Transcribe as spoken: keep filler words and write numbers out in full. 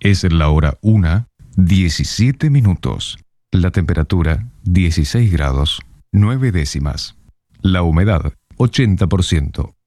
Es la hora una, diecisiete minutos. La temperatura, dieciséis grados, nueve décimas. La humedad, ochenta por ciento.